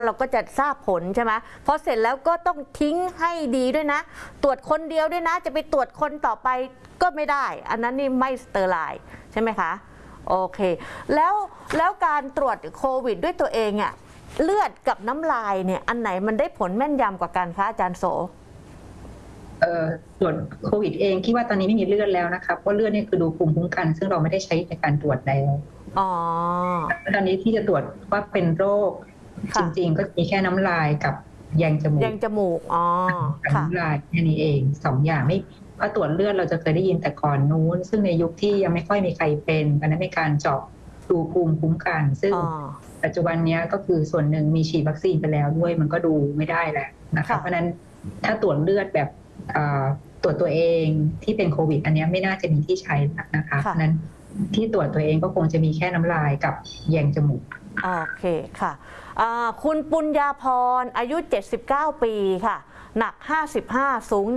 เราก็จะทราบผลใช่ไหมพอเสร็จแล้วก็ต้องทิ้งให้ดีด้วยนะตรวจคนเดียวด้วยนะจะไปตรวจคนต่อไปก็ไม่ได้อันนั้นนี่ไม่สเตอร์ไลน์ใช่ไหมคะโอเคแล้วการตรวจโควิดด้วยตัวเองอ่ะเลือดกับน้ำลายเนี่ยอันไหนมันได้ผลแม่นยำกว่ากันคะอาจารย์โสตรวจโควิดเองคิดว่าตอนนี้ไม่มีเลือดแล้วนะคะเพราะเลือดนี่คือดูภูมิคุ้มกันซึ่งเราไม่ได้ใช้ในการตรวจแล้วตอนนี้ที่จะตรวจว่าเป็นโรคจริงๆก็มีแค่น้ำลายกับแยงจมูกกับน้ำลายแค่นี้เอง2 อย่างไม่เพราะตรวจเลือดเราจะเคยได้ยินแต่ก่อนนู้นซึ่งในยุคที่ยังไม่ค่อยมีใครเป็นอันนั้นเป็นการเจาะดูภูมิคุ้มกันซึ่งปัจจุบันนี้ก็คือส่วนหนึ่งมีฉีดวัคซีนไปแล้วด้วยมันก็ดูไม่ได้แหละนะคะเพราะนั้นถ้าตรวจเลือดแบบตรวจตัวเองที่เป็นโควิดอันนี้ไม่น่าจะมีที่ใช้นะคะเพราะนั้นที่ตรวจตัวเองก็คงจะมีแค่น้ำลายกับแยงจมูกโอเคค่ะคุณปุญญาพรอายุ79 ปีค่ะหนัก55สูง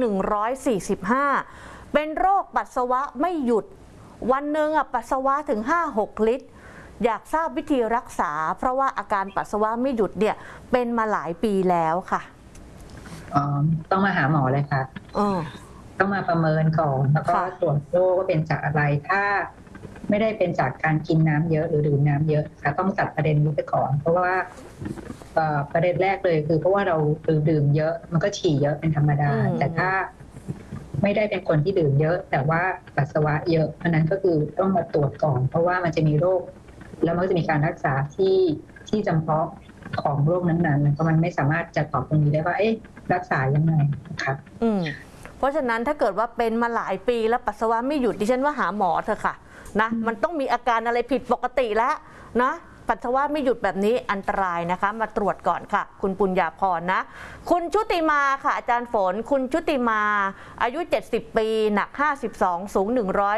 145เป็นโรคปัสสาวะไม่หยุดวันหนึ่งปัสสาวะถึง 5-6 ลิตรอยากทราบวิธีรักษาเพราะว่าอาการปัสสาวะไม่หยุดเนี่ยเป็นมาหลายปีแล้วค่ะต้องมาหาหมอเลยค่ะต้องมาประเมินก่อนแล้วก็ตรวจโรคว่าเป็นจากอะไรถ้าไม่ได้เป็นจากการกินน้ำเยอะหรือดื่มน้ำเยอะค่ะต้องตัดประเด็นนี้ไปก่อนเพราะว่าประเด็นแรกเลยคือเพราะว่าเราดื่มเยอะมันก็ฉี่เยอะเป็นธรรมดาแต่ถ้าไม่ได้เป็นคนที่ดื่มเยอะแต่ว่าปัสสาวะเยอะเพราะนั้นก็คือต้องมาตรวจก่อนเพราะว่ามันจะมีโรคแล้วมันก็จะมีการรักษาที่จำเพาะของโรคนั้นๆเพราะมันไม่สามารถจะตอบตรงนี้ได้ว่ารักษายังไงนะคะเพราะฉะนั้นถ้าเกิดว่าเป็นมาหลายปีแล้วปัสสาวะไม่หยุดดิฉันว่าหาหมอเถอะค่ะนะมันต้องมีอาการอะไรผิดปกติแล้วนะปัสสาวะไม่หยุดแบบนี้อันตรายนะคะมาตรวจก่อนค่ะคุณปุญญาพรนะคุณชุติมาค่ะอาจารย์ฝนคุณชุติมาอายุ70 ปีหนัก52สูง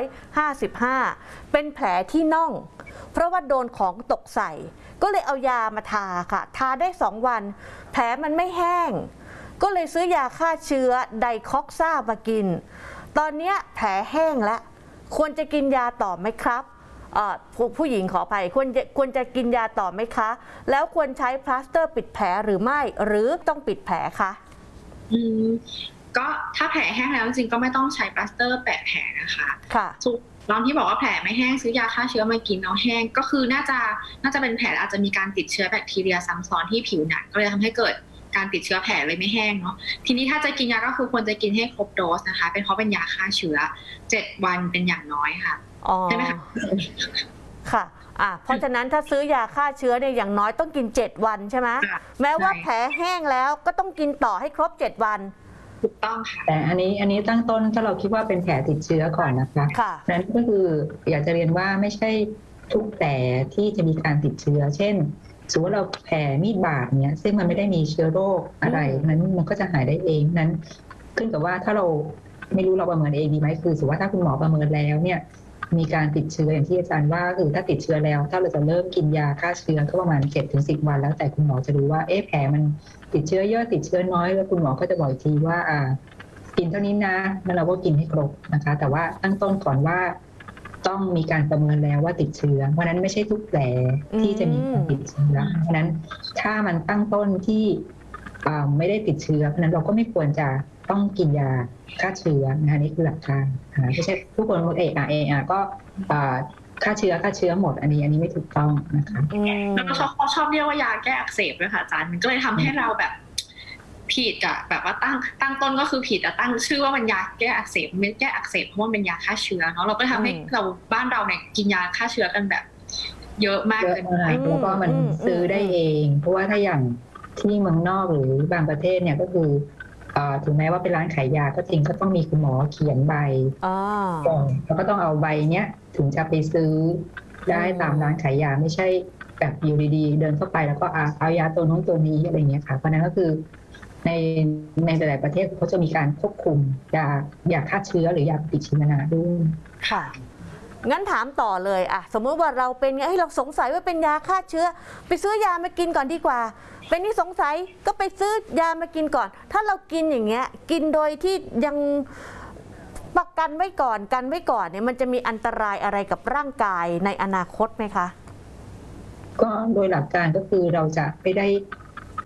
155เป็นแผลที่น่องเพราะว่าโดนของตกใส่ก็เลยเอายามาทาค่ะทาได้2 วันแผลมันไม่แห้งก็เลยซื้อยาฆ่าเชื้อไดคอกซ่ามากินตอนนี้แผลแห้งแล้วควรจะกินยาต่อไหมครับผู้หญิงขออภัยควรจะกินยาต่อไหมคะแล้วควรใช้พลาสเตอร์ปิดแผลหรือไม่หรือต้องปิดแผลคะก็ถ้าแผลแห้งแล้วจริงก็ไม่ต้องใช้พลาสเตอร์แปะแผลนะคะค่ะตอนที่บอกว่าแผลไม่แห้งซื้อยาฆ่าเชื้อมากินเอาแห้งก็คือน่าจะเป็นแผลอาจจะมีการติดเชื้อแบคทีเรียซ้ำซ้อนที่ผิวหนังก็เลยทำให้เกิดการติดเชื้อแผลเลยไม่แห้งเนาะทีนี้ถ้าจะกินยาก็คือควรจะกินให้ครบโดสนะคะเพราะเป็นยาฆ่าเชื้อ7 วันเป็นอย่างน้อยค่ะใช่ไหมคะค่ะเพราะฉะนั้นถ้าซื้อยาฆ่าเชื้อเนี่ยอย่างน้อยต้องกิน7 วันใช่ไหมแม้ว่าแผลแห้งแล้วก็ต้องกินต่อให้ครบ7 วันถูกต้องค่ะแต่อันนี้ตั้งต้นถ้าเราคิดว่าเป็นแผลติดเชื้อก่อนนะคะนั้นก็คืออยากจะเรียนว่าไม่ใช่ทุกแผลที่จะมีการติดเชื้อเช่นสมมติว่าเราแผลมีดบาดเนี่ยซึ่งมันไม่ได้มีเชื้อโรคอะไรนั้นมันก็จะหายได้เองนั้นขึ้นกับว่าถ้าเราไม่รู้เราประเมินเองดีไหมคือสมมติว่าถ้าคุณหมอประเมินแล้วเนี่ยมีการติดเชื้ออย่างที่อาจารย์ว่าคือถ้าติดเชื้อแล้วถ้าเราจะเริ่มกินยาฆ่าเชื้อก็ประมาณ7-10 วันแล้วแต่คุณหมอจะรู้ว่าแผลมันติดเชื้อเยอะติดเชื้อน้อยแล้วคุณหมอก็จะบอกทีว่ากินเท่านี้นะแล้วเราก็กินให้ครบนะคะแต่ว่าตั้งต้นก่อนว่าต้องมีการประเมินแล้วว่าติดเชื้อเพราะนั้นไม่ใช่ทุกแผลที่จะมีการติดเชื้อเพราะนั้นถ้ามันตั้งต้นที่ไม่ได้ติดเชื้อเพราะนั้นเราก็ไม่ควรจะต้องกินยาฆ่าเชื้อนะคะนี่คือหลักการไม่ใช่ทุกคนก็ฆ่าเชื้อหมดอันนี้ไม่ถูกต้องนะคะแล้วเขาชอบเรียกว่ายาแก้อักเสบด้วยค่ะอาจารย์มันก็เลยทำให้เราแบบผิดอะแบบว่าตั้งต้นก็คือผิดแต่ตั้งชื่อว่ามันยาแก้อักเสบไม่แก้อักเสบเพราะว่าเป็นยาฆ่าเชื้อเนาะเราก็ทำให้เราบ้านเราเนี่ยกินยาฆ่าเชื้อกันแบบเยอะมากเลยแล้วก็มันซื้อได้เองเพราะว่าถ้าอย่างที่เมืองนอกหรือบางประเทศเนี่ยก็คือถึงแม้ว่าเป็นร้านขายยาก็จริงก็ต้องมีคุณหมอเขียนใบแล้วก็ต้องเอาใบเนี้ยถึงจะไปซื้อได้ตามร้านขายยาไม่ใช่แบบอยู่ดีๆเดินเข้าไปแล้วก็เอายาตัวนู้นตัวนี้อะไรเงี้ยค่ะเพราะนั้นก็คือในหลายประเทศเขาจะมีการควบคุมยาฆ่าเชื้อหรือยาปฏิชีวนะด้วยค่ะงั้นถามต่อเลยสมมติว่าเราเป็นเราสงสัยว่าเป็นยาฆ่าเชื้อไปซื้อยามากินก่อนดีกว่าเป็นนี่สงสัยก็ไปซื้อยามากินก่อนถ้าเรากินอย่างเงี้ยกินโดยที่ยังประกันไว้ก่อนเนี่ยมันจะมีอันตรายอะไรกับร่างกายในอนาคตไหมคะก็โดยหลักการก็คือเราจะไม่ได้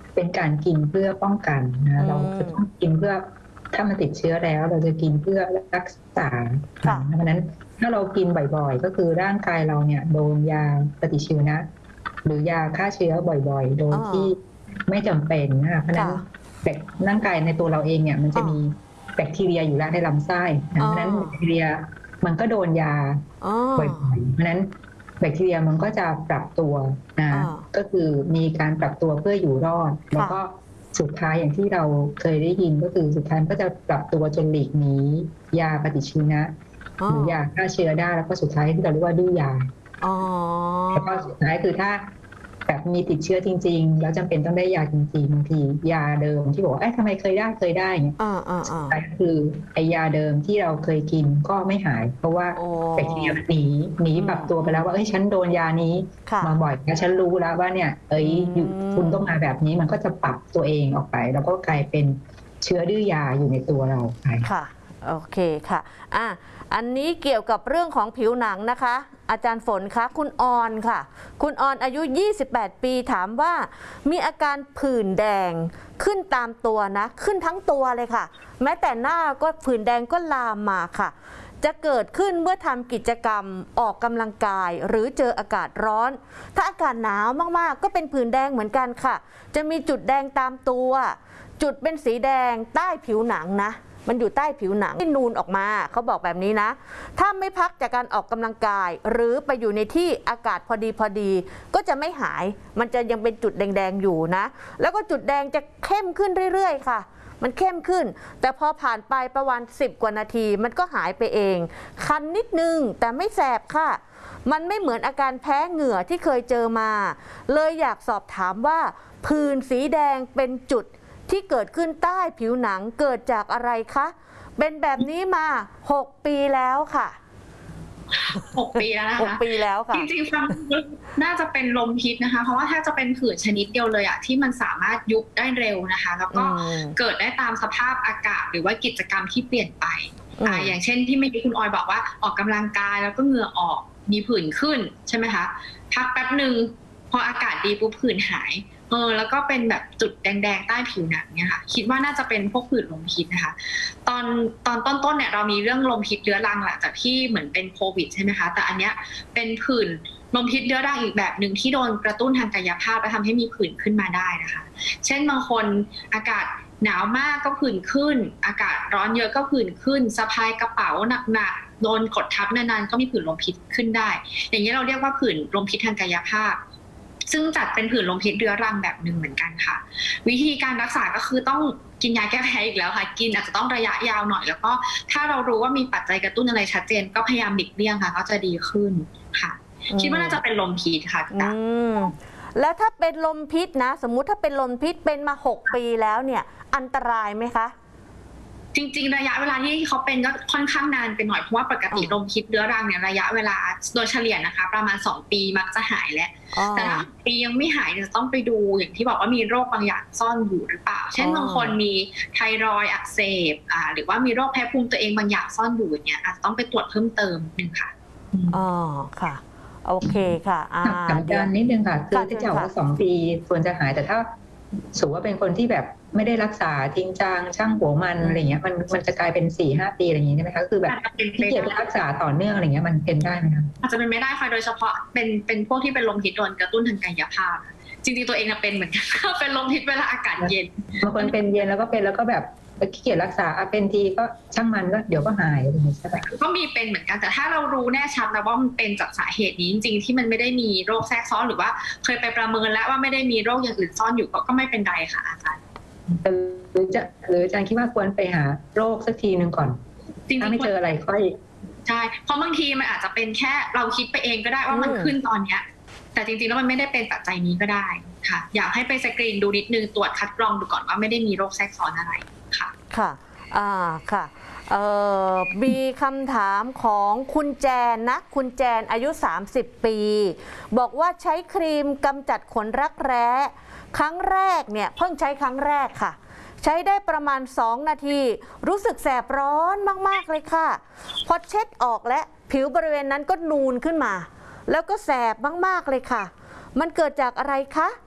เป็นการกินเพื่อป้องกันนะเราจะต้องกินเพื่อถ้ามันติดเชื้อแล้วเราจะกินเพื่อรักษาเพราะนั้นถ้าเรากินบ่อยๆก็คือร่างกายเราเนี่ยโดนยาปฏิชีวนะหรือยาฆ่าเชื้อบ่อยๆโดยที่ไม่จำเป็นนะคะเพราะนั้นร่างกายในตัวเราเองเนี่ยมันจะมีแบคทีเรียอยู่แล้วในลำไส้เพราะนั้นแบคทีเรียมันก็โดนยาบ่อยๆเพราะนั้นแบคทีเรียมันก็จะปรับตัวนะก็คือมีการปรับตัวเพื่ออยู่รอดแล้วก็สุดท้ายอย่างที่เราเคยได้ยินก็คือสุดท้ายก็จะปรับตัวจนหลีกหนียาปฏิชีวนะหรือยาฆ่าเชื้อได้แล้วก็สุดท้ายที่เราเรียกว่าดื้อยาแล้วก็สุดท้ายคือถ้าแบบมีติดเชื้อจริงๆแล้วจำเป็นต้องได้ยาจริงๆบางทียาเดิมที่บอกว่าทำไมเคยได้เนี่ยสุดท้ายคือไอยาเดิมที่เราเคยกินก็ไม่หายเพราะว่าแบคทีเรียหนีปรับตัวไปแล้วว่าฉันโดนยานี้มาบ่อยแล้วฉันรู้แล้วว่าเนี่ยคุณต้องมาแบบนี้มันก็จะปรับตัวเองออกไปแล้วก็กลายเป็นเชื้อดื้อยาอยู่ในตัวเราไปค่ะโอเคค่ะอันนี้เกี่ยวกับเรื่องของผิวหนังนะคะอาจารย์ฝนคะคุณออนค่ะคุณออนอายุ28ปีถามว่ามีอาการผื่นแดงขึ้นตามตัวนะขึ้นทั้งตัวเลยค่ะแม้แต่หน้าก็ผื่นแดงก็ลามมาค่ะจะเกิดขึ้นเมื่อทำกิจกรรมออกกำลังกายหรือเจออากาศร้อนถ้าอากาศหนาวมากๆก็เป็นผื่นแดงเหมือนกันค่ะจะมีจุดแดงตามตัวจุดเป็นสีแดงใต้ผิวหนังนะมันอยู่ใต้ผิวหนังที่นูนออกมาเขาบอกแบบนี้นะถ้าไม่พักจากการออกกำลังกายหรือไปอยู่ในที่อากาศพอดีก็จะไม่หายมันจะยังเป็นจุดแดงๆอยู่นะแล้วก็จุดแดงจะเข้มขึ้นเรื่อยๆค่ะมันเข้มขึ้นแต่พอผ่านไปประมาณ10 กว่านาทีมันก็หายไปเองคันนิดนึงแต่ไม่แสบค่ะมันไม่เหมือนอาการแพ้เหงื่อที่เคยเจอมาเลยอยากสอบถามว่าผื่นสีแดงเป็นจุดที่เกิดขึ้นใต้ผิวหนังเกิดจากอะไรคะเป็นแบบนี้มา6 ปีแล้วค่ะ 6 ปีแล้วนะคะ 6 ปีแล้วค่ะจริงๆฟังน่าจะเป็นลมพิษนะคะเพราะว่าถ้าจะเป็นผื่นชนิดเดียวเลยอะที่มันสามารถยุบได้เร็วนะคะแล้วก็เกิดได้ตามสภาพอากาศหรือว่ากิจกรรมที่เปลี่ยนไปอย่างเช่นที่เมื่อกี้คุณออยบอกว่าออกกำลังกายแล้วก็เหงื่อออกมีผื่นขึ้นใช่ไหมคะพักแป๊บหนึ่งพออากาศดีปุ๊บผื่นหายแล้วก็เป็นแบบจุดแดงๆใต้ผิวหนังเนี่ยค่ะคิดว่าน่าจะเป็นพวกผื่นลมพิษนะคะตอนต้นเนี่ยเรามีเรื่องลมพิษเรื้อรังหลังจากที่เหมือนเป็นโควิดใช่ไหมคะแต่อันเนี้ยเป็นผื่นลมพิษเรื้อรังอีกแบบหนึ่งที่โดนกระตุ้นทางกายภาพและทำให้มีผื่นขึ้นมาได้นะคะเช่นบางคนอากาศหนาวมากก็ผื่นขึ้นอากาศร้อนเยอะก็ผื่นขึ้นสะพายกระเป๋าหนักๆโดนกดทับนานๆก็มีผื่นลมพิษขึ้นได้อย่างนี้เราเรียกว่าผื่นลมพิษทางกายภาพซึ่งจัดเป็นผื่นลมพิษเรื้อรังแบบหนึ่งเหมือนกันค่ะวิธีการรักษาก็คือต้องกินยาแก้แพ้อีกแล้วค่ะกินอาจจะต้องระยะยาวหน่อยแล้วก็ถ้าเรารู้ว่ามีปัจจัยกระตุ้นอะไรชัดเจนก็พยายามหลีกเลี่ยงค่ะก็จะดีขึ้นค่ะคิดว่าน่าจะเป็นลมพิษค่ะแล้วถ้าเป็นลมพิษนะสมมุติถ้าเป็นลมพิษเป็นมา6 ปีแล้วเนี่ยอันตรายไหมคะจริงๆระยะเวลาที่เขาเป็นก็ค่อนข้างนานไปหน่อยเพราะว่าปกติลมพิษเรื้อรังเนี่ยระยะเวลาโดยเฉลี่ยนะคะประมาณ2 ปีมักจะหายแล้วแต่ถ้าปียังไม่หายจะต้องไปดูอย่างที่บอกว่ามีโรคบางอย่างซ่อนอยู่หรือเปล่าเช่นบางคนมีไทรอยด์อักเสบหรือว่ามีโรคแพ้ภูมิตัวเองบางอย่างซ่อนอยู่อย่างเงี้ยอาจจะต้องไปตรวจเพิ่มเติมนึงค่ะค่ะโอเคค่ะสำคัญนิดนึงค่ะคือที่จะบอกว่า2 ปีควรจะหายแต่ถ้าสมมติว่าเป็นคนที่แบบไม่ได้รักษาจริงจังช่างหัวมันอะไรเงี้ยมันจะกลายเป็น 4-5 ปีอะไรอย่างงี้ใช่ไหมคะคือแบบที่เกียรติรักษาต่อเนื่องอะไรเงี้ยมันเป็นได้ไหมคะอาจจะเป็นไม่ได้ค่ะโดยเฉพาะเป็นพวกที่เป็นลมพิษโดนกระตุ้นทางกายภาพจริงๆตัวเองเป็นเหมือนกันเป็นลมพิษเวลาอากาศเย็นบางคนเป็นเย็นแล้วก็เป็นแล้วก็แบบขี้เกียจรักษาเป็นทีก็ช่างมันก็เดี๋ยวก็หายอะไรอย่างนี้ใช่ไหมก็มีเป็นเหมือนกันแต่ถ้าเรารู้แน่ชัดแล้วว่ามันเป็นจากสาเหตุนี้จริงๆที่มันไม่ได้มีโรคแทรกซ้อนหรือว่าเคยไปประเมินแล้วว่าไม่ได้มีโรคอย่างอื่นซ่อนอยู่ก็ไม่เป็นไรค่ะอาจารย์หรืออาจารย์คิดว่าควรไปหาโรคสักทีนึงก่อนถ้าไม่เจออะไรค่อยใช่เพราะบางทีมันอาจจะเป็นแค่เราคิดไปเองก็ได้ว่ามันขึ้นตอนเนี้ยแต่จริงๆแล้วมันไม่ได้เป็นปัจจัยนี้ก็ได้ค่ะอยากให้ไปสกรีนดูนิดนึงตรวจคัดกรองดูก่อนว่าไม่ได้มีโรคแทรกซ้อนอะไรค่ะค่ะมีคำถามของคุณแจนนะคุณแจนอายุ30 ปีบอกว่าใช้ครีมกำจัดขนรักแร้ครั้งแรกเนี่ยเพิ่งใช้ครั้งแรกค่ะใช้ได้ประมาณ2 นาทีรู้สึกแสบร้อนมากๆเลยค่ะพอเช็ดออกและผิวบริเวณนั้นก็นูนขึ้นมาแล้วก็แสบมากๆเลยค่ะมันเกิดจากอะไรคะ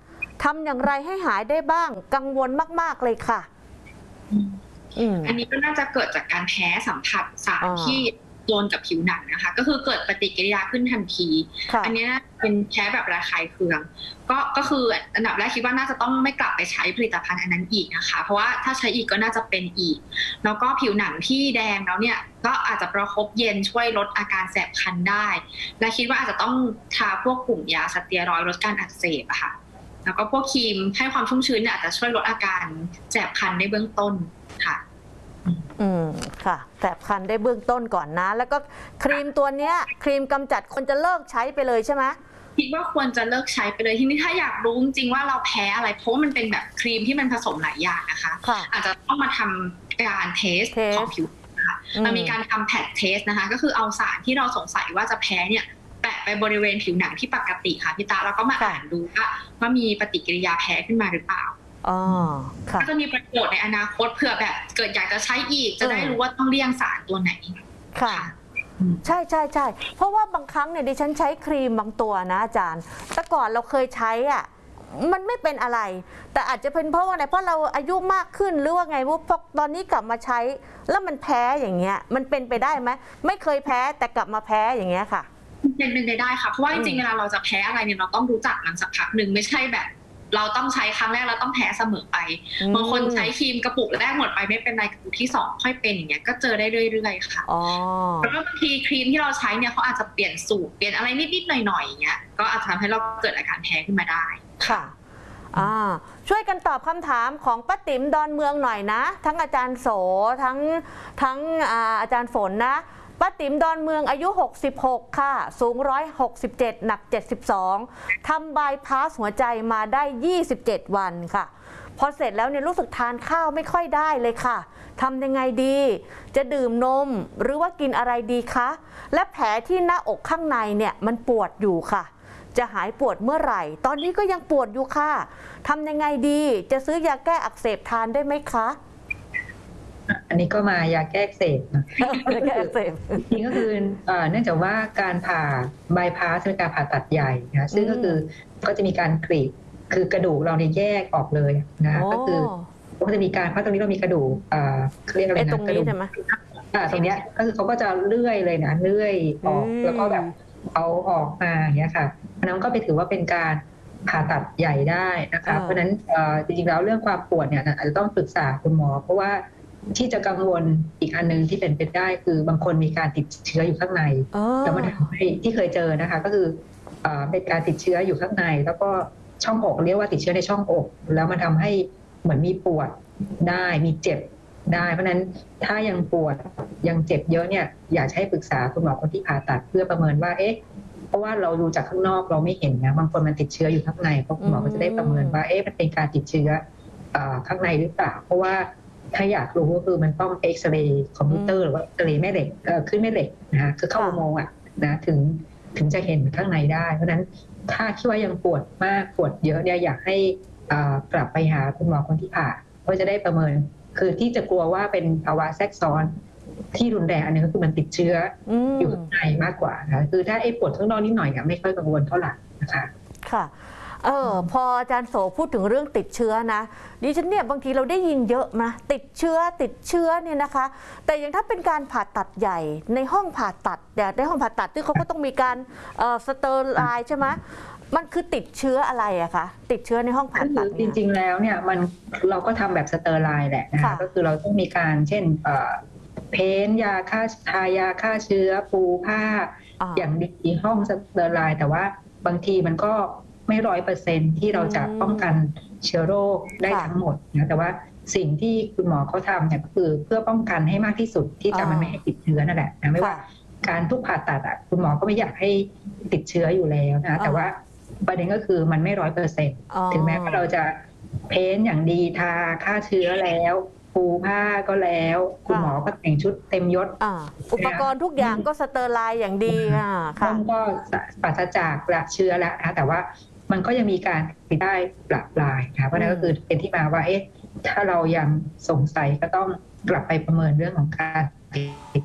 ทำอย่างไรให้หายได้บ้างกังวลมากๆเลยค่ะอันนี้ก็น่าจะเกิดจากการแพ้สัมผัสสารที่โดนกับผิวหนังนะคะก็คือเกิดปฏิกิริยาขึ้นทันทีอันนี้เป็นแพ้แบบระคายเคืองก็คืออันดับแรกคิดว่าน่าจะต้องไม่กลับไปใช้ผลิตภัณฑ์อันนั้นอีกนะคะเพราะว่าถ้าใช้อีกก็น่าจะเป็นอีกแล้วก็ผิวหนังที่แดงแล้วเนี่ยก็อาจจะประคบเย็นช่วยลดอาการแสบคันได้และคิดว่าอาจจะต้องทาพวกกลุ่มยาสเตียรอยด์ลดการอักเสบอะค่ะแล้วก็พวกครีมให้ความชุ่มชื้นเนี่ยอาจจะช่วยลดอาการแสบคันในเบื้องต้นค่ะค่ะแสบคันได้เบื้องต้นก่อนนะแล้วก็ครีมตัวเนี้ยครีมกำจัดคนจะเลิกใช้ไปเลยใช่ไหมคิดว่าควรจะเลิกใช้ไปเลยทีนี้ถ้าอยากรู้จริงๆว่าเราแพ้อะไรเพราะมันเป็นแบบครีมที่มันผสมหลายอย่างนะคะอาจจะต้องมาทำการเทสของผิวนะคะเรามีการทำแพทเทสนะคะก็คือเอาสารที่เราสงสัยว่าจะแพ้เนี่ยแปะไปบริเวณผิวหนังที่ปกติค่ะพี่ตาแล้วก็มาอ่านดูว่ามีปฏิกิริยาแพ้ขึ้นมาหรือเปล่าก็จะมีประโยชน์ในอนาคตเผื่อแบบเกิดอยากจะใช้อีกจะได้รู้ว่าต้องเลี่ยงสารตัวไหนค่ะใช่ใช่ใช่เพราะว่าบางครั้งเนี่ยดิฉันใช้ครีมบางตัวนะอาจารย์แต่ก่อนเราเคยใช้อ่ะมันไม่เป็นอะไรแต่อาจจะเป็นเพราะว่าอะไรเพราะเราอายุมากขึ้นหรือว่าไงพอตอนนี้กลับมาใช้แล้วมันแพ้อย่างเงี้ยมันเป็นไปได้ไหมไม่เคยแพ้แต่กลับมาแพ้อย่างเงี้ยค่ะเป็นไปได้ค่ะเพราะว่าจริงๆเวลาเราจะแพ้อะไรเนี่ยเราต้องรู้จักมันสักพักหนึ่งไม่ใช่แบบเราต้องใช้ครั้งแรกเราต้องแพ้เสมอไปบางคนใช้ครีมกระปุกแรกหมดไปไม่เป็นไรกระปุกที่2ค่อยเป็นอย่างเงี้ยก็เจอได้เรื่อยๆค่ะแล้วก็บางทีครีมที่เราใช้เนี่ยเขาอาจจะเปลี่ยนสูตรเปลี่ยนอะไรนิดๆหน่อยๆอย่างเงี้ยก็อาจจะทำให้เราเกิดอาการแพ้ขึ้นมาได้ค่ะช่วยกันตอบคำถามของป้าติ๋มดอนเมืองหน่อยนะทั้งอาจารย์โสทั้งอาจารย์ฝนนะป้าติ๋มดอนเมืองอายุ66ค่ะสูง167หนัก72ทำบายพาสหัวใจมาได้27วันค่ะพอเสร็จแล้วเนี่ยรู้สึกทานข้าวไม่ค่อยได้เลยค่ะทำยังไงดีจะดื่มนมหรือว่ากินอะไรดีคะและแผลที่หน้าอกข้างในเนี่ยมันปวดอยู่ค่ะจะหายปวดเมื่อไหร่ตอนนี้ก็ยังปวดอยู่ค่ะทำยังไงดีจะซื้อยาแก้อักเสบทานได้ไหมคะอันนี้ก็มายาแก้อักเสบนะจริงก็คือเนื่องจากว่าการผ่าบายพาสเป็นการผ่าตัดใหญ่นะซึ่งก็คือก็จะมีการกรีดคือกระดูกเราเนี่ยแยกออกเลยนะก็คือก็จะมีการเพราะตรงนี้เรามีกระดูกเรียกอะไรนะกระดูกตรงเนี้ยก็คือเขาก็จะเลื่อยเลยนะเลื่อยออกแล้วก็แบบเอาออกมาอย่างเงี้ยค่ะเพราะนั้นก็ไปถือว่าเป็นการผ่าตัดใหญ่ได้นะคะเพราะนั้นจริงๆแล้วเรื่องความปวดเนี่ยอาจจะต้องปรึกษาคุณหมอเพราะว่าที่จะกังวลอีกอันนึงที่เป็นไปได้คือบางคนมีการติดเชื้ออยู่ข้างในแล้วมันทำให้ที่เคยเจอนะคะก็คือเป็นการติดเชื้ออยู่ข้างในแล้วก็ช่องอกเรียกว่าติดเชื้อในช่องอกแล้วมันทำให้เหมือนมีปวดได้มีเจ็บได้เพราะนั้นถ้ายังปวดยังเจ็บเยอะเนี่ยอยากให้ปรึกษาคุณหมอคนที่ผ่าตัดเพื่อประเมินว่าเพราะว่าเราดูจากข้างนอกเราไม่เห็นนะบางคนมันติดเชื้ออยู่ข้างในเพราะคุณหมอก็จะได้ประเมินว่ามันเป็นการติดเชื้อข้างในหรือเปล่าเพราะว่าถ้าอยากรู้ก็คือมันต้องเอ็กซเรย์คอมพิวเตอร์หรือว่าเอ็กซเรย์แม่เหล็กขึ้นแม่เหล็กนะคะคือเข้าอุโมงค์นะถึงจะเห็นข้างในได้เพราะฉะนั้นถ้าคิดว่ายังปวดมากปวดเยอะเนี่ยอยากให้กลับไปหาคุณหมอคนที่ผ่าเพื่อจะได้ประเมินคือที่จะกลัวว่าเป็นภาวะแทรกซ้อนที่รุนแรงอันนึงก็คือมันติดเชื้ออยู่ข้างในมากกว่านะคือถ้าปวดข้างนอกนิดหน่อยเนี่ยไม่ค่อยกังวลเท่าไหร่นะคะค่ะพออาจารย์โสพูดถึงเรื่องติดเชื้อนะดิฉันเนี่ยบางทีเราได้ยินเยอะนะติดเชื้อเนี่ยนะคะแต่อย่างถ้าเป็นการผ่าตัดใหญ่ในห้องผ่าตัดในห้องผ่าตัดที่เขาก็ต้องมีการสเตอร์ไลน์ใช่ไหมมันคือติดเชื้ออะไรอะคะติดเชื้อในห้องผ่าตัดจริงๆแล้วเนี่ยเราก็ทำแบบสเตอร์ไลน์แหละนะคะก็คือเราต้องมีการเช่นเพ้นยาฆ่าทายาฆ่าเชื้อปูผ้าอย่างดีห้องสเตอร์ไลน์แต่ว่าบางทีมันก็ไม่100%ที่เราจะป้องกันเชื้อโรคได้ทั้งหมดนะแต่ว่าสิ่งที่คุณหมอเขาทำเนี่ยก็คือเพื่อป้องกันให้มากที่สุดที่จะมันไม่ให้ติดเชื้อนั่นแหละนะไม่ว่าการทุกผ่าตัดคุณหมอก็ไม่อยากให้ติดเชื้ออยู่แล้วนะแต่ว่าประเด็นก็คือมันไม่100%ถึงแม้ว่าเราจะเพ้นอย่างดีทาฆ่าเชื้อแล้วปูผ้าก็แล้วคุณหมอก็แต่งชุดเต็มยศอุปกรณ์ทุกอย่างก็สเตอร์ไลน์อย่างดีค่ะก็ปราศจากเชื้อแล้วนะแต่ว่ามันก็ยังมีการติดได้ปรับปรายนะเพราะนั่นก็คือเป็นที่มาว่าถ้าเรายังสงสัยก็ต้องกลับไปประเมินเรื่องของการติด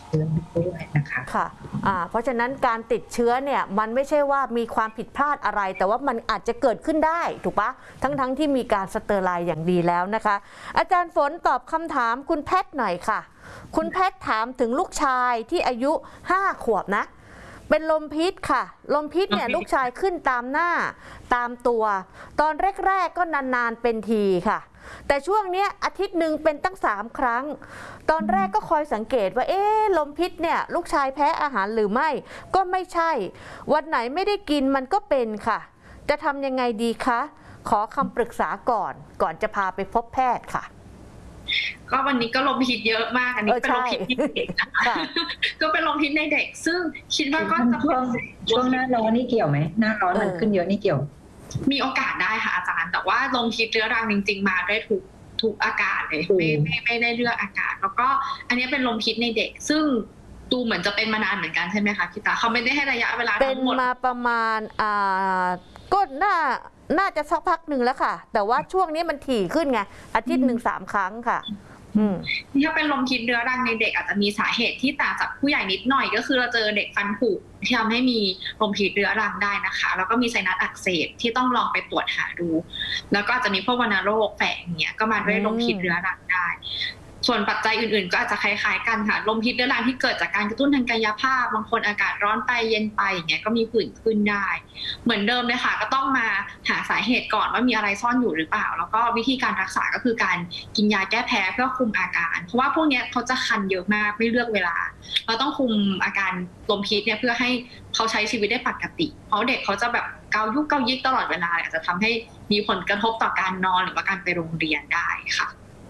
เชื้อด้วยนะคะค่ะเพราะฉะนั้นการติดเชื้อเนี่ยมันไม่ใช่ว่ามีความผิดพลาดอะไร แต่ว่ามันอาจจะเกิดขึ้นได้ถูกปะทั้งที่มีการสเตอร์ไลน์อย่างดีแล้วนะคะอาจารย์ฝนตอบคำถามคุณแพทหน่อยค่ะคุณแพทถามถึงลูกชายที่อายุ5 ขวบนะเป็นลมพิษค่ะลมพิษเนี่ยลูกชายขึ้นตามหน้าตามตัวตอนแรกๆก็นานๆเป็นทีค่ะแต่ช่วงนี้อาทิตย์หนึ่งเป็นตั้ง3 ครั้งตอนแรกก็คอยสังเกตว่าลมพิษเนี่ยลูกชายแพ้อาหารหรือไม่ก็ไม่ใช่วันไหนไม่ได้กินมันก็เป็นค่ะจะทำยังไงดีคะขอคำปรึกษาก่อนจะพาไปพบแพทย์ค่ะก็วันนี้ก็ลมพิษเยอะมากอันนี้เป็นลมพิษในเด็กนะคะก็เป็นลมพิษในเด็กซึ่งคิดว่าก็จะช่วงหน้าร้อนนี่เกี่ยวไหมหน้าร้อนมันขึ้นเยอะนี่เกี่ยวมีโอกาสได้ค่ะอาจารย์แต่ว่าลมพิษเรื้อรังจริงๆมาได้ทุกอากาศเลยไม่ได้เลือกอากาศแล้วก็อันนี้เป็นลมพิษในเด็กซึ่งดูเหมือนจะเป็นมานานเหมือนกันใช่ไหมคะพี่ตาเขาไม่ได้ให้ระยะเวลาทั้งหมดเป็นมาประมาณก็น่าจะสักพักหนึ่งแล้วค่ะแต่ว่าช่วงนี้มันถี่ขึ้นไงอาทิตย์หนึ่ง3 ครั้งค่ะถ้าเป็นลมพิษเรื้อรังในเด็กอาจจะมีสาเหตุที่ต่างจากผู้ใหญ่นิดหน่อยก็คือเราเจอเด็กฟันผุที่ทำให้มีลมพิษเรื้อรังได้นะคะแล้วก็มีไซนัสอักเสบที่ต้องลองไปตรวจหาดูแล้วก็อาจจะมีพวกวัณโรคแฝงเนี่ยก็มาด้วยลมพิษเรื้อรังได้ส่วนปัจจัยอื่นๆก็อาจจะคล้ายๆกันค่ะลมพิษเรื้อรังที่เกิดจากการกระตุ้นทางกายภาพบางคนอากาศร้อนไปเย็นไปอย่างเงี้ยก็มีผื่นขึ้นได้เหมือนเดิมเลยค่ะก็ต้องมาหาสาเหตุก่อนว่ามีอะไรซ่อนอยู่หรือเปล่าแล้วก็วิธีการรักษาก็คือการกินยาแก้แพ้เพื่อคุมอาการเพราะว่าพวกนี้เขาจะคันเยอะมากไม่เลือกเวลาเราต้องคุมอาการลมพิษเนี่ยเพื่อให้เขาใช้ชีวิตได้ปกติเพราะเด็กเขาจะแบบเกายุกเกายิกตลอดเวลาอาจจะทำให้มีผลกระทบต่อการนอนหรือว่าการไปโรงเรียนได้ค่ะ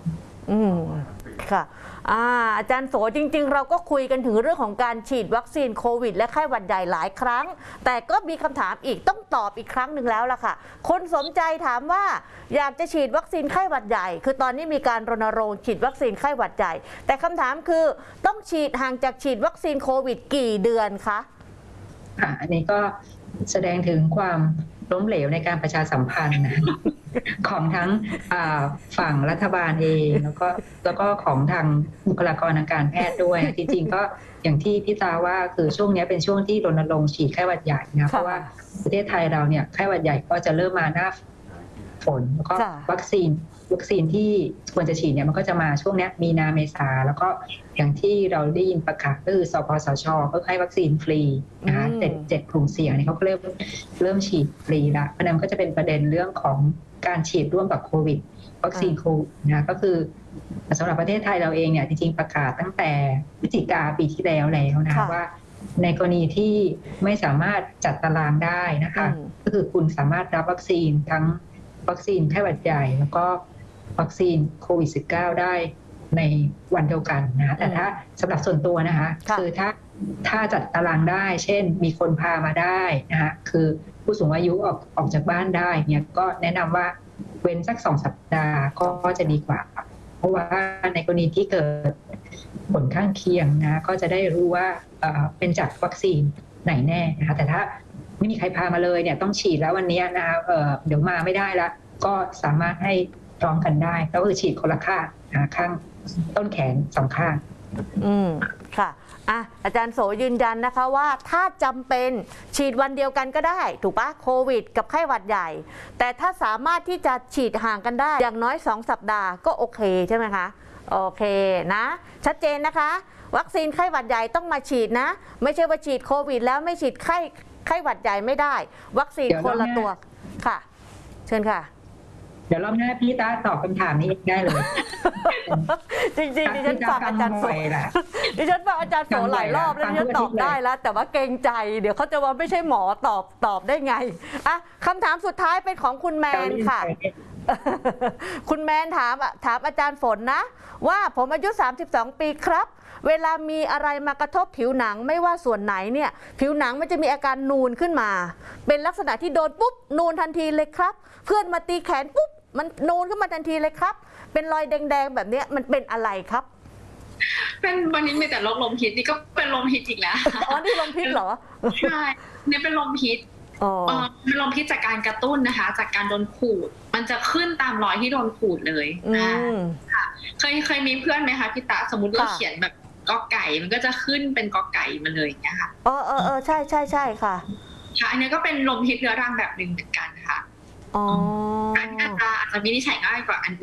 ค่ะอาจารย์โสจริงๆเราก็คุยกันถึงเรื่องของการฉีดวัคซีนโควิดและไข้หวัดใหญ่หลายครั้งแต่ก็มีคำถามอีกต้องตอบอีกครั้งหนึ่งแล้วล่ะค่ะคนสนใจถามว่าอยากจะฉีดวัคซีนไข้หวัดใหญ่คือตอนนี้มีการรณรงค์ฉีดวัคซีนไข้หวัดใหญ่แต่คำถามคือต้องฉีดห่างจากฉีดวัคซีนโควิดกี่เดือนคะอันนี้ก็แสดงถึงความล้มเหลวในการประชาสัมพันธ์ของทั้งฝั่งรัฐบาลเองแล้วก็ของทางบุคลากรทางการแพทย์ด้วยจริงๆก็อย่างที่พี่ตาว่าคือช่วงนี้เป็นช่วงที่รณรงค์ฉีดไข้หวัดใหญ่นะเพราะว่าประเทศไทยเราเนี่ยไข้หวัดใหญ่ก็จะเริ่มมาหน้าฝนแล้วก็วัคซีนที่ควรจะฉีดเนี่ยมันก็จะมาช่วงนี้มีนาเมษาแล้วก็อย่างที่เราได้ยินประกาศก็คือสปสช.ก็ให้วัคซีนฟรีนะคะ7 กลุ่มเสี่ยงนี่เขาก็เริ่มฉีดฟรีละเพราะนั้นก็จะเป็นประเด็นเรื่องของการฉีดร่วมกับโควิดวัคซีนโควิดนะก็คือสำหรับประเทศไทยเราเองเนี่ยจริงๆประกาศตั้งแต่พฤศจิกาปีที่แล้วนะว่าในกรณีที่ไม่สามารถจัดตารางได้นะคะก็คือคุณสามารถรับวัคซีนทั้งวัคซีนไข้หวัดใหญ่แล้วก็วัคซีนโควิด -19 ได้ในวันเดียวกันนะแต่ถ้าสำหรับส่วนตัวนะคะคือถ้าจัดตารางได้เช่นมีคนพามาได้นะคะคือผู้สูงอายุออกจากบ้านได้เนี่ยก็แนะนำว่าเว้นสัก2 สัปดาห์ก็จะดีกว่าเพราะว่าในกรณีที่เกิดผลข้างเคียงนะก็จะได้รู้ว่าเป็นจากวัคซีนไหนแน่นะคะแต่ถ้าไม่มีใครพามาเลยเนี่ยต้องฉีดแล้ววันนี้นะคะเดี๋ยวมาไม่ได้ละก็สามารถให้พร้อมกันได้แล้วคือฉีดคนละข้างข้างต้นแขน2 ข้างค่ะอาจารย์โสยืนยันนะคะว่าถ้าจำเป็นฉีดวันเดียวกันก็ได้ถูกปะโควิดกับไข้หวัดใหญ่แต่ถ้าสามารถที่จะฉีดห่างกันได้อย่างน้อย2 สัปดาห์ก็โอเคใช่ไหมคะโอเคนะชัดเจนนะคะวัคซีนไข้หวัดใหญ่ต้องมาฉีดนะไม่ใช่ว่าฉีดโควิดแล้วไม่ฉีดไข้หวัดใหญ่ไม่ได้วัคซีนคนละตัวค่ะเชิญค่ะเดี๋ยวรอบหน้าพี่ตาตอบคำถามนี้ได้เลยจริงๆดิฉันฟังอาจารย์โสหลายรอบแล้วดิฉันตอบได้แล้วแต่ว่าเกรงใจเดี๋ยวเขาจะว่าไม่ใช่หมอตอบได้ไงคำถามสุดท้ายเป็นของคุณแมนค่ะคุณแมนถามอาจารย์ฝนนะว่าผมอายุ32 ปีครับเวลามีอะไรมากระทบผิวหนังไม่ว่าส่วนไหนเนี่ยผิวหนังมันจะมีอาการนูนขึ้นมาเป็นลักษณะที่โดนปุ๊บนูนทันทีเลยครับเพื่อนมาตีแขนปุ๊บมันนูนขึ้นมาทันทีเลยครับเป็นรอยแดงๆแบบนี้มันเป็นอะไรครับเป็นวันนี้มีแต่ลมพิษนี่ก็เป็นลมพิษอีกแล้วนี่ลมพิษเหรอใช่เนี่ยเป็นลมพิษเป็นลมพิษจากการกระตุ้นนะคะจากการโดนขูดมันจะขึ้นตามรอยที่โดนขูดเลยค่ะเคยมีเพื่อนไหมคะพี่ตาสมมติเราเขียนแบบกอไก่มันก็จะขึ้นเป็นกอไก่มาเลยอย่างเงี้ยค่ะใช่ใช่ใช่ค่ะอันนี้ก็เป็นลมพิษเรื้อรังแบบหนึ่งเหมือนกันค่ะอ๋ออันนี้อาจจะวินิจฉัยง่ายกว่าอัน